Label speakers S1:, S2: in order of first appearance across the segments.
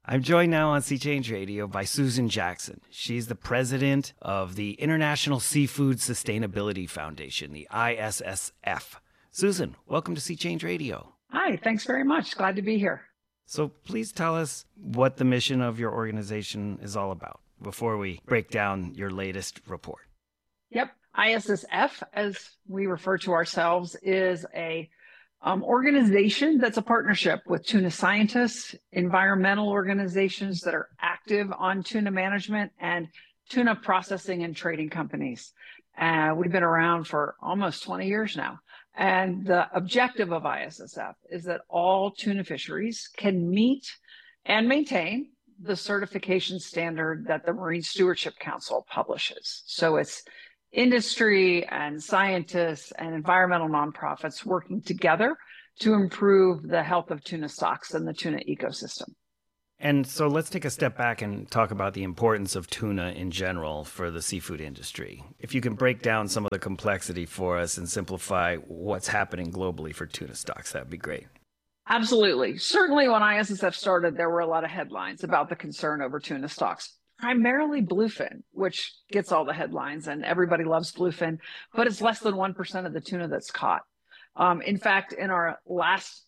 S1: I'm joined now on Sea Change Radio by Susan Jackson. She's the president of the International Seafood Sustainability Foundation, the ISSF. Susan, welcome to Sea Change Radio.
S2: Hi, thanks very much. Glad to be here.
S1: So please tell us what the mission of your organization is all about before we break down your latest report.
S2: Yep. ISSF, as we refer to ourselves, is a organization that's a partnership with tuna scientists, environmental organizations that are active on tuna management, and tuna processing and trading companies. We've been around for almost 20 years now. And the objective of ISSF is that all tuna fisheries can meet and maintain the certification standard that the Marine Stewardship Council publishes. So it's industry and scientists and environmental nonprofits working together to improve the health of tuna stocks and the tuna ecosystem.
S1: And so let's take a step back and talk about the importance of tuna in general for the seafood industry. If you can break down some of the complexity for us and simplify what's happening globally for tuna stocks, that'd be great.
S2: Absolutely. Certainly when ISSF started, there were a lot of headlines about the concern over tuna stocks. Primarily bluefin, which gets all the headlines, and everybody loves bluefin, but it's less than 1% of the tuna that's caught. In fact, in our last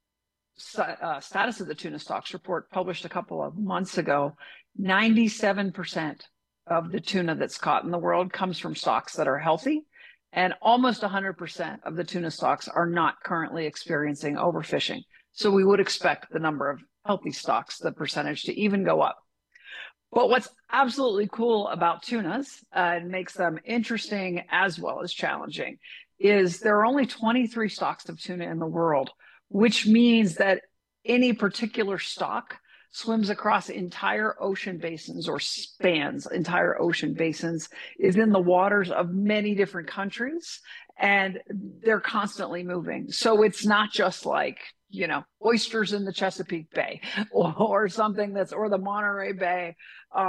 S2: status of the tuna stocks report published a couple of months ago, 97% of the tuna that's caught in the world comes from stocks that are healthy, and almost 100% of the tuna stocks are not currently experiencing overfishing. So we would expect the number of healthy stocks, the percentage, to even go up. But what's absolutely cool about tunas and makes them interesting as well as challenging is there are only 23 stocks of tuna in the world, which means that any particular stock swims across entire ocean basins or spans entire ocean basins, is in the waters of many different countries, and they're constantly moving. So it's not just like, oysters in the Chesapeake Bay or something or the Monterey Bay,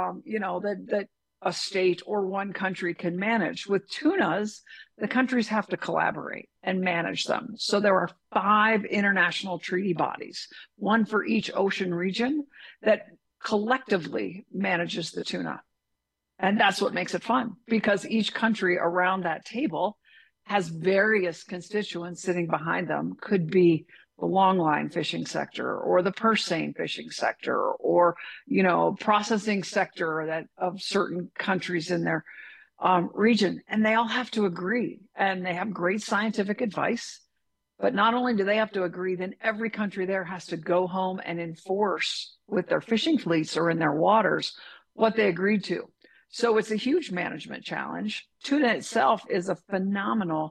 S2: that a state or one country can manage. With tunas, the countries have to collaborate and manage them. So there are 5 international treaty bodies, one for each ocean region, that collectively manages the tuna. And that's what makes it fun, because each country around that table has various constituents sitting behind them. Could be the longline fishing sector or the purse seine fishing sector or, processing sector of certain countries in their region. And they all have to agree, and they have great scientific advice. But not only do they have to agree, then every country there has to go home and enforce with their fishing fleets or in their waters what they agreed to. So it's a huge management challenge. Tuna itself is a phenomenal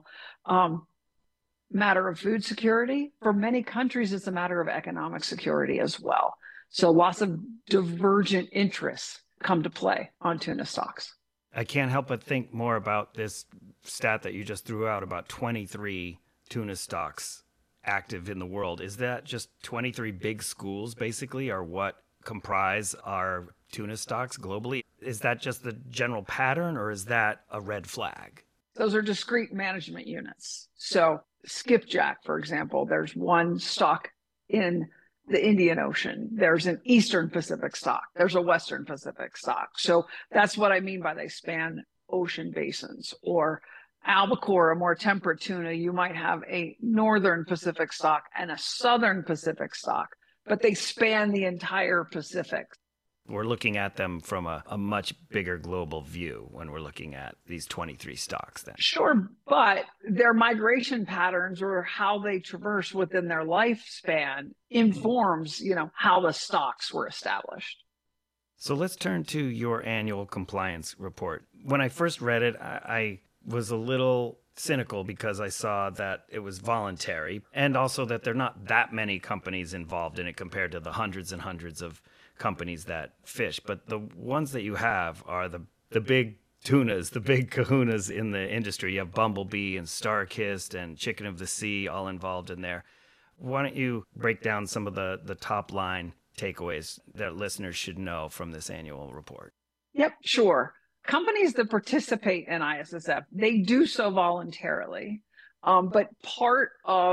S2: matter of food security. For many countries, it's a matter of economic security as well. So lots of divergent interests come to play on tuna stocks.
S1: I can't help but think more about this stat that you just threw out about 23 tuna stocks active in the world. Is that just 23 big schools basically are what comprise our tuna stocks globally? Is that just the general pattern, or is that a red flag?
S2: Those are discrete management units. So skipjack, for example, there's one stock in the Indian Ocean. There's an Eastern Pacific stock. There's a Western Pacific stock. So that's what I mean by they span ocean basins. Or albacore, a more temperate tuna, you might have a Northern Pacific stock and a Southern Pacific stock, but they span the entire Pacific.
S1: We're looking at them from a much bigger global view when we're looking at these 23 stocks then.
S2: Sure, but their migration patterns or how they traverse within their lifespan informs, how the stocks were established.
S1: So let's turn to your annual compliance report. When I first read it, I was a little cynical because I saw that it was voluntary, and also that there are not that many companies involved in it compared to the hundreds and hundreds of companies that fish. But the ones that you have are the big tunas, the big kahunas in the industry. You have Bumblebee and Starkist and Chicken of the Sea all involved in there. Why don't you break down some of the top line takeaways that listeners should know from this annual report?
S2: Yep, sure. Companies that participate in ISSF, they do so voluntarily. But part of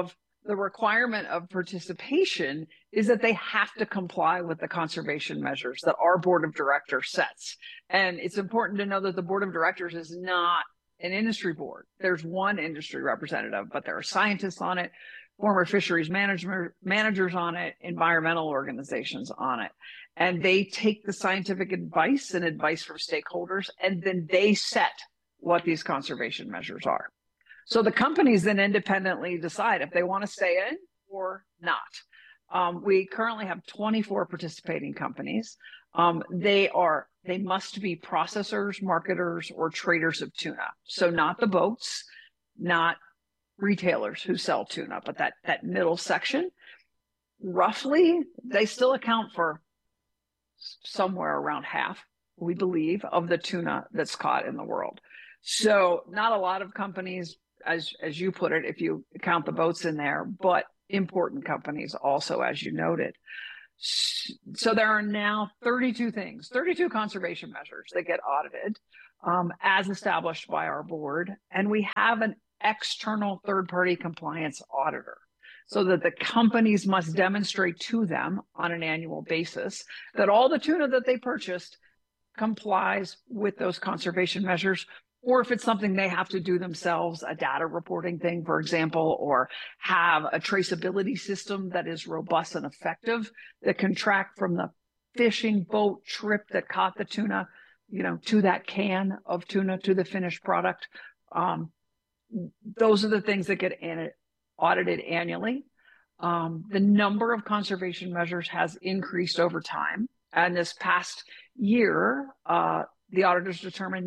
S2: the requirement of participation is that they have to comply with the conservation measures that our board of directors sets. And it's important to know that the board of directors is not an industry board. There's one industry representative, but there are scientists on it, former fisheries managers on it, environmental organizations on it. And they take the scientific advice and advice from stakeholders, and then they set what these conservation measures are. So the companies then independently decide if they want to stay in or not. We currently have 24 participating companies. They must be processors, marketers, or traders of tuna. So not the boats, not retailers who sell tuna, but that middle section. Roughly, they still account for somewhere around half, we believe, of the tuna that's caught in the world. So not a lot of companies, as you put it, if you count the boats in there, but important companies also, as you noted. So there are now 32 conservation measures that get audited as established by our board. And we have an external third-party compliance auditor so that the companies must demonstrate to them on an annual basis that all the tuna that they purchased complies with those conservation measures, or if it's something they have to do themselves, a data reporting thing, for example, or have a traceability system that is robust and effective that can track from the fishing boat trip that caught the tuna, to that can of tuna, to the finished product. Those are the things that get audited annually. The number of conservation measures has increased over time. And this past year, the auditors determined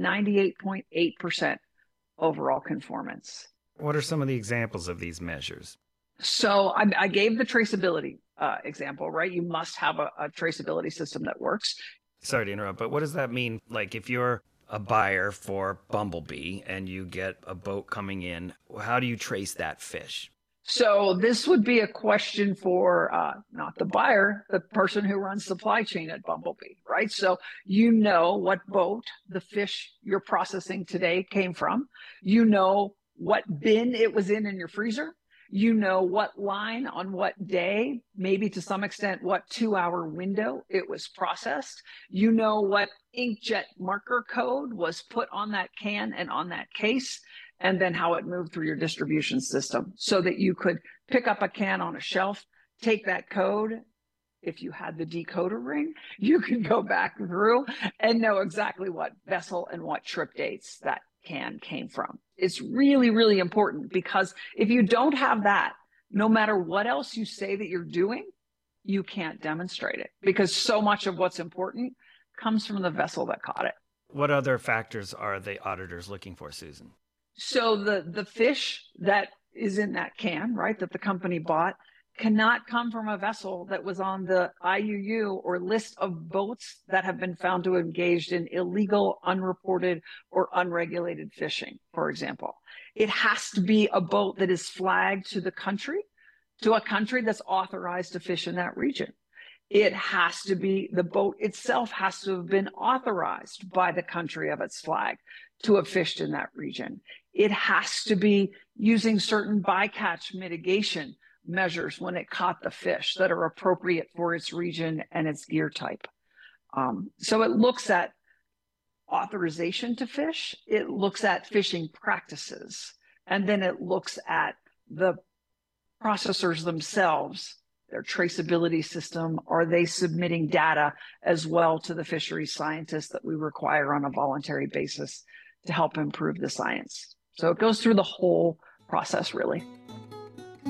S2: 98.8% overall conformance.
S1: What are some of the examples of these measures?
S2: So I gave the traceability example, right? You must have a traceability system that works.
S1: Sorry to interrupt, but what does that mean? Like if you're a buyer for Bumblebee and you get a boat coming in, how do you trace that fish?
S2: So this would be a question for not the buyer, the person who runs supply chain at Bumblebee, right? So you know what boat the fish you're processing today came from. You know what bin it was in your freezer. You know what line on what day, maybe to some extent what 2-hour window it was processed. You know what inkjet marker code was put on that can and on that case, and then how it moved through your distribution system so that you could pick up a can on a shelf, take that code. If you had the decoder ring, you could go back through and know exactly what vessel and what trip dates that can came from. It's really, really important, because if you don't have that, no matter what else you say that you're doing, you can't demonstrate it, because so much of what's important comes from the vessel that caught it.
S1: What other factors are the auditors looking for, Susan?
S2: So the fish that is in that can, right, that the company bought, cannot come from a vessel that was on the IUU or list of boats that have been found to have engaged in illegal, unreported, or unregulated fishing, for example. It has to be a boat that is flagged to a country that's authorized to fish in that region. It has to be, the boat itself has to have been authorized by the country of its flag to have fished in that region. It has to be using certain bycatch mitigation measures when it caught the fish that are appropriate for its region and its gear type. So it looks at authorization to fish, it looks at fishing practices, and then it looks at the processors themselves, their traceability system. Are they submitting data as well to the fisheries scientists that we require on a voluntary basis to help improve the science? So it goes through the whole process, really.